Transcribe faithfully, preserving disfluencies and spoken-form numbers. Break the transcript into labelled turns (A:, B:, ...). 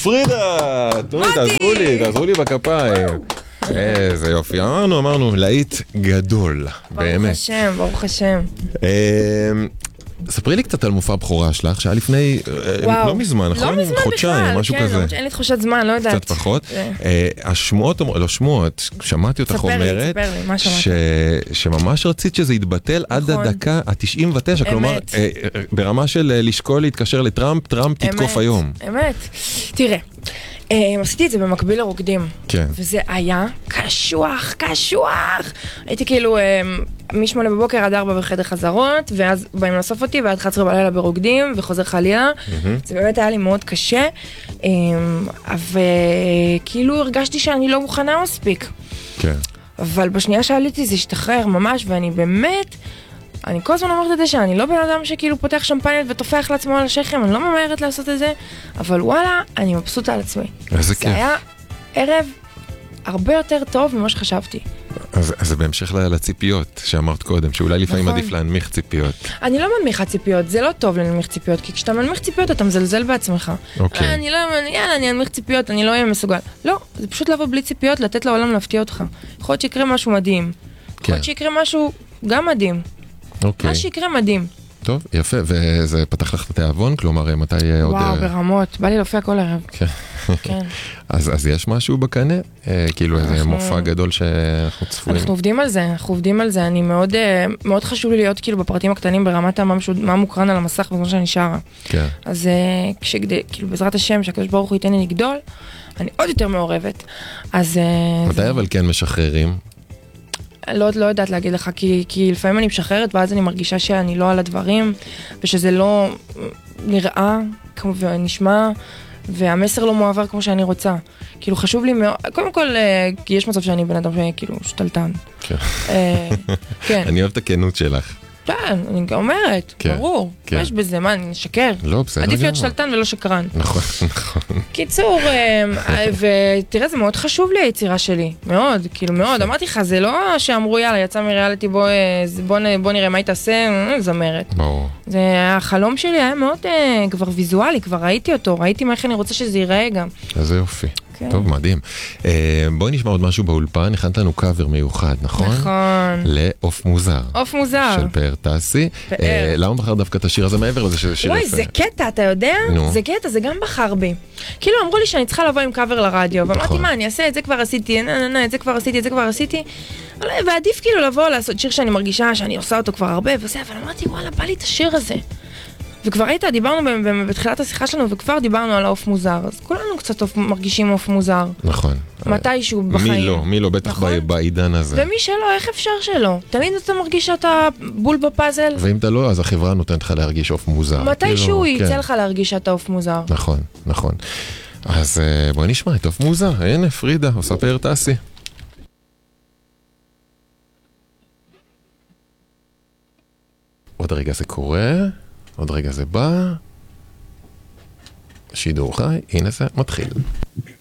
A: פרידה, תנו לי, תעזרו לי, תעזרו לי בכפיים. איזה יופי, אמרנו, אמרנו, להיט גדול, באמת.
B: ברוך השם, ברוך השם.
A: ספרי לי קצת על מופע הבכורה שלך, שהיה לפני, לא מזמן, נכון?
B: לא מזמן
A: חודשיים, משהו כזה.
B: כן, אין לי תחושת זמן, לא יודעת.
A: קצת פחות. השמועות, לא שמועות, שמעתי אותך אומרת, שממש רצית שזה יתבטל עד הדקה ה-תשעים ותשע, כלומר, ברמה של לשקול להתקשר לטראמפ, טראמפ תתקוף היום.
B: אמת, תראה. עשיתי את זה במקביל לרוקדים, וזה היה קשוח, קשוח. הייתי כאילו משמונה בבוקר עד ארבע בחדר חזרות, ואז באים לאסוף אותי ועד אחת עשרה בלילה ברוקדים, וחוזר חלילה. זה באמת היה לי מאוד קשה, וכאילו הרגשתי שאני לא מוכנה מספיק. אבל בשנייה שעליתי זה השתחרר ממש, ואני באמת... אני כל הזמן אומרת את זה שאני לא בן אדם שכאילו פותח שמפנית ותופח לעצמו על השכם, אני לא ממהרת לעשות את זה, אבל וואלה, אני מבסוטה על עצמי.
A: איזה כיף.
B: זה היה ערב הרבה יותר טוב ממה שחשבתי.
A: אז זה בהמשך לציפיות שאמרת קודם, שאולי לפעמים עדיף להנמיך ציפיות.
B: אני לא מנמיכה ציפיות, זה לא טוב להנמיך ציפיות, כי כשאתה מנמיך ציפיות אתה מזלזל בעצמך. אני לא, יאללה, אני אנמיך ציפיות, אני לא אהיה מסוגל. לא, זה פשוט לבוא בלי ציפיות, לתת לעולם להפתיע אותך. יכול להיות שיקרה משהו מדהים. יכול להיות שיקרה משהו גם מדהים. מה שיקרה מדהים.
A: טוב, יפה, וזה פתח לך את התיאבון, כלומר, מתי עוד...
B: וואו, ברמות, בא לי להופיע כל ערב.
A: כן. אז יש משהו בקנה? כאילו איזה מופע גדול שאנחנו צפויים?
B: אנחנו עובדים על זה, אנחנו עובדים על זה, אני מאוד, מאוד חשוב לי להיות כאילו בפרטים הקטנים ברמת מה מוקרן על המסך בזמן שאני שרה. כן. אז כאילו בעזרת השם, שהקדוש ברוך הוא ייתן לי לגדול, אני עוד יותר מעורבת. אז...
A: מתי אבל כן משחררים?
B: לא, לא יודעת להגיד לך, כי, כי לפעמים אני משחררת, ואז אני מרגישה שאני לא על הדברים, ושזה לא נראה ונשמע, והמסר לא מועבר כמו שאני רוצה. כאילו חשוב לי מאוד, קודם כל, כי יש מצב שאני בן אדם כאילו שתלטן. כן.
A: כן. אני אוהב את הכנות שלך.
B: כן, אני אומרת, ברור. יש בזה, מה, אני נשקר?
A: לא, בסדר.
B: עדיף להיות שלטן ולא שקרן.
A: נכון, נכון.
B: קיצור, ותראה, זה מאוד חשוב לי היצירה שלי. מאוד, כאילו מאוד. אמרתי לך, זה לא שאמרו, יאללה, יצא מריאליטי, בוא נראה מה היא תעשה, זמרת.
A: ברור.
B: זה, החלום שלי היה מאוד כבר ויזואלי, כבר ראיתי אותו, ראיתי מה איך אני רוצה שזה ייראה גם.
A: איזה יופי. טוב, מדהים. בואי נשמע עוד משהו באולפן, הכנת לנו קאבר מיוחד, נכון?
B: נכון.
A: לעוף מוזר.
B: עוף מוזר.
A: של פאר טסי. למה בחר דווקא את השיר הזה מעבר לזה של שיר יפה?
B: וואי, זה קטע, אתה יודע? זה קטע, זה גם בחר בי. כאילו אמרו לי שאני צריכה לבוא עם קאבר לרדיו, ואמרתי מה, אני אעשה את זה כבר עשיתי, נה, נה, נה, את זה כבר עשיתי, את זה כבר עשיתי. ועדיף כאילו לבוא לעשות שיר שאני מרגישה שאני עושה אותו כבר הרבה, וזה, אבל אמרתי, וואלה, בא לי את השיר הזה. וכבר היית, דיברנו בתחילת השיחה שלנו, וכבר דיברנו על העוף מוזר, אז כולנו קצת מרגישים עוף מוזר.
A: נכון.
B: מתישהו בחיים.
A: מי לא, מי לא, בטח בעידן הזה.
B: ומי שלא, איך אפשר שלא? תמיד אתה מרגיש שאתה בול בפאזל.
A: ואם אתה לא, אז החברה נותנת לך להרגיש עוף מוזר.
B: מתישהו יצא לך להרגיש שאתה עוף מוזר.
A: נכון, נכון. אז בואי נשמע את עוף מוזר. הנה, פרידה, עושה פאר טסי. עוד רגע זה קורה. עוד רגע זה בא, שידור חי, הנה זה מתחיל.